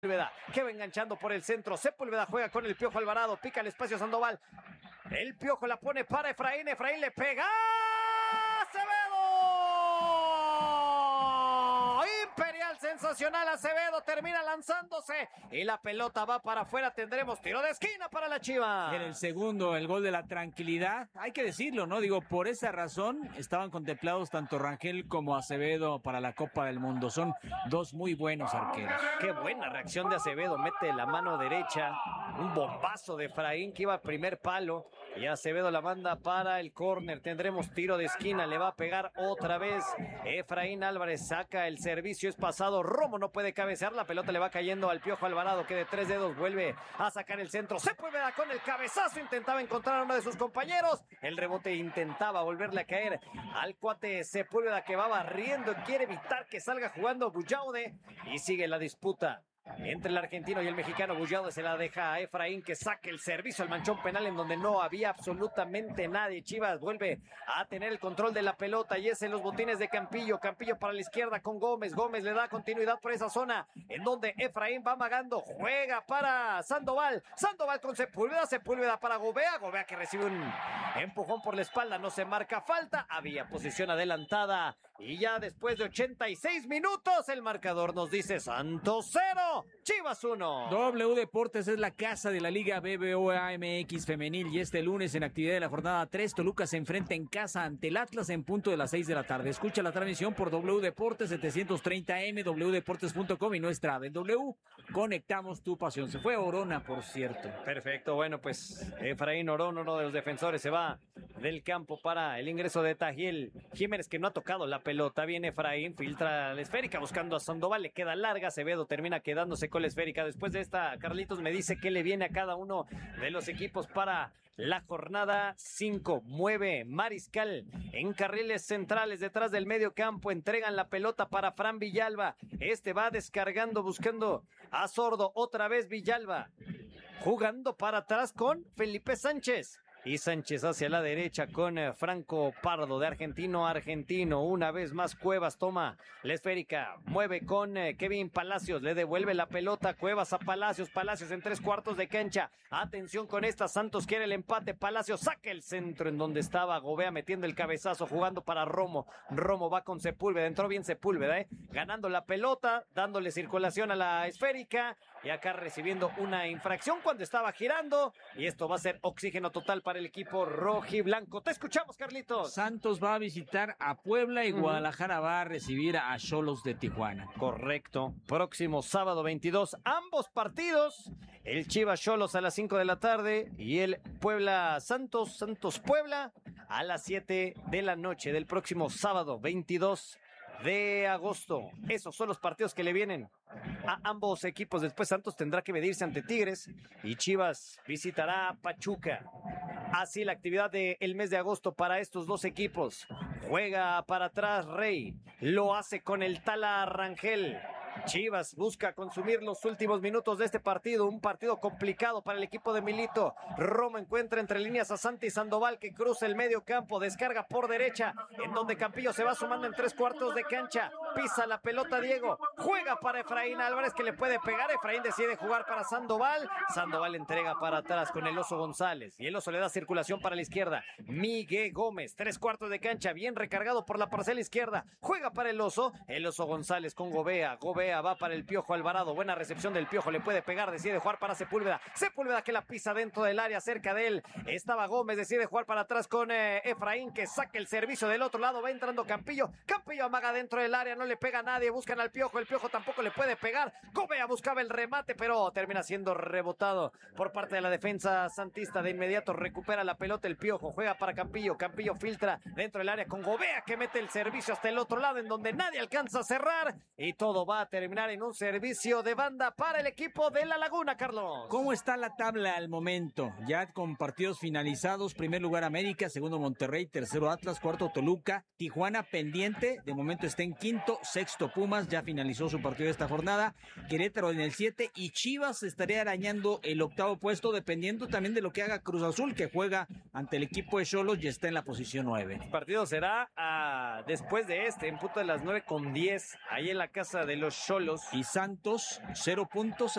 Sepúlveda, que va enganchando por el centro. Sepúlveda juega con el Piojo Alvarado, pica el espacio Sandoval. El Piojo la pone para Efraín. Efraín le pega. ¡Acevedo! Imperial, sensacional. Acevedo termina lanzándose y la pelota va para afuera. Tendremos tiro de esquina para la Chivas. En el segundo, el gol de la tranquilidad. Hay que decirlo, ¿no? Digo, por esa razón estaban contemplados tanto Rangel como Acevedo para la Copa del Mundo. Son dos muy buenos arqueros. Qué buena reacción de Acevedo. Mete la mano derecha. Un bombazo de Efraín que iba al primer palo. Y Acevedo la manda para el córner. Tendremos tiro de esquina. Le va a pegar otra vez Efraín Álvarez. Saca el servicio. Es pasado. Romo no puede cabecear. La pelota le va cayendo al Piojo Alvarado, que de 3 dedos vuelve a sacar el centro. Sepúlveda con el cabezazo. Intentaba encontrar a uno de sus compañeros. El rebote intentaba volverle a caer al cuate Sepúlveda, que va barriendo. Quiere evitar que salga jugando Bullaude. Y sigue la disputa entre el argentino y el mexicano. Bullaude se la deja a Efraín, que saque el servicio al manchón penal en donde no había absolutamente nadie. Chivas vuelve a tener el control de la pelota y es en los botines de Campillo. Campillo para la izquierda con Gómez. Gómez le da continuidad por esa zona en donde Efraín va amagando. Juega para Sandoval. Sandoval con Sepúlveda. Sepúlveda para Gobea. Gobea que recibe un empujón por la espalda. No se marca falta. Había posición adelantada. Y ya después de 86 minutos el marcador nos dice Santos 0. Chivas 1. W Deportes es la casa de la Liga BBVA MX femenil y este lunes en actividad de la jornada 3, Toluca se enfrenta en casa ante el Atlas en punto de las 6 de la tarde. Escucha la transmisión por W Deportes 730M, wdeportes.com y nuestra app en W. Conectamos tu pasión. Se fue Orona, por cierto. Perfecto, bueno, pues Efraín Orón, uno de los defensores, se va del campo para el ingreso de Tajiel Jiménez, que no ha tocado la pelota. Viene Efraín, filtra la esférica buscando a Sandoval, le queda larga. Acevedo termina quedándose con la esférica. Después de esta, Carlitos me dice qué le viene a cada uno de los equipos para la jornada 5. Mueve Mariscal en carriles centrales detrás del medio campo. Entregan la pelota para Fran Villalba. Este va descargando, buscando a Sordo. Otra vez Villalba jugando para atrás con Felipe Sánchez. Y Sánchez hacia la derecha con Franco Pardo, de argentino a argentino. Una vez más Cuevas toma la esférica, mueve con Kevin Palacios, le devuelve la pelota Cuevas a Palacios. Palacios en 3/4 de cancha. Atención con esta, Santos quiere el empate. Palacios saca el centro en donde estaba Gobea metiendo el cabezazo, jugando para Romo. Romo va con Sepúlveda, entró bien Sepúlveda, ganando la pelota, dándole circulación a la esférica. Y acá recibiendo una infracción cuando estaba girando. Y esto va a ser oxígeno total para el equipo rojiblanco. Te escuchamos, Carlitos. Santos va a visitar a Puebla y Guadalajara va a recibir a Xolos de Tijuana. Correcto. Próximo sábado 22. Ambos partidos. El Chivas Xolos a las 5 de la tarde. Y el Puebla Santos. Santos Puebla a las 7 de la noche del próximo sábado 22 de agosto. Esos son los partidos que le vienen a ambos equipos. Después Santos tendrá que medirse ante Tigres y Chivas visitará a Pachuca. Así la actividad del mes de agosto para estos dos equipos. Juega para atrás Rey, lo hace con el Tala Rangel. Chivas busca consumir los últimos minutos de este partido, un partido complicado para el equipo de Milito. Romo encuentra entre líneas a Santi Sandoval, que cruza el medio campo, descarga por derecha, en donde Campillo se va sumando en 3/4 de cancha, pisa la pelota Diego, juega para Efraín Álvarez, que le puede pegar. Efraín decide jugar para Sandoval. Sandoval entrega para atrás con el Oso González y el Oso le da circulación para la izquierda. Miguel Gómez, 3/4 de cancha, bien recargado por la parcela izquierda, juega para el Oso González con Gobea. Gobea va para el Piojo Alvarado, buena recepción del Piojo, le puede pegar, decide jugar para Sepúlveda. Sepúlveda que la pisa dentro del área, cerca de él estaba Gómez, decide jugar para atrás con Efraín, que saca el servicio del otro lado, va entrando Campillo. Campillo amaga dentro del área, no le pega a nadie, buscan al Piojo, el Piojo tampoco le puede pegar. Gobea buscaba el remate, pero termina siendo rebotado por parte de la defensa santista. De inmediato recupera la pelota el Piojo, juega para Campillo. Campillo filtra dentro del área con Gobea, que mete el servicio hasta el otro lado, en donde nadie alcanza a cerrar, y todo va a terminar en un servicio de banda para el equipo de La Laguna, Carlos. ¿Cómo está la tabla al momento? Ya con partidos finalizados: primer lugar América, segundo Monterrey, tercero Atlas, cuarto Toluca, Tijuana pendiente, de momento está en quinto, sexto Pumas, ya finalizó su partido de esta jornada, Querétaro en el 7 y Chivas estaría arañando el octavo puesto, dependiendo también de lo que haga Cruz Azul, que juega ante el equipo de Xolos y está en la posición 9. El partido será después de en punto de las 9:10, ahí en la casa de los Xolos. Y Santos, 0 puntos.